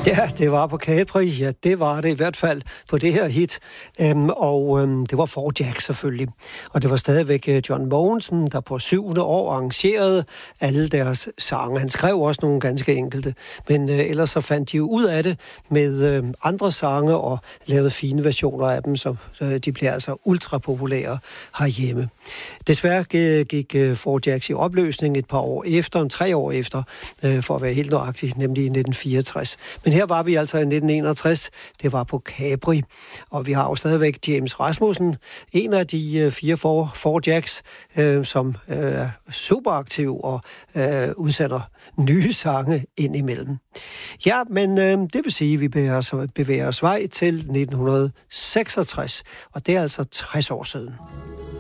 Ja, det var på Capri. Ja, det var det i hvert fald på det her hit. Det var Four Jacks selvfølgelig. Og det var stadigvæk John Mogensen, der på 7. år arrangerede alle deres sange. Han skrev også nogle ganske enkelte. Men ellers så fandt de jo ud af det med andre sange og lavede fine versioner af dem, så de blev altså ultra populære herhjemme. Desværre gik Four Jacks i opløsning et par år efter, 3 år efter, for at være helt nøjagtig, nemlig i 1964. Men her var vi altså i 1961. Det var på Capri. Og vi har jo stadigvæk James Rasmussen, en af de 4 Four Jacks, som er super aktiv og udsætter nye sange indimellem. Ja, men det vil sige, at vi bevæger os vej til 1966. Og det er altså 60 år siden.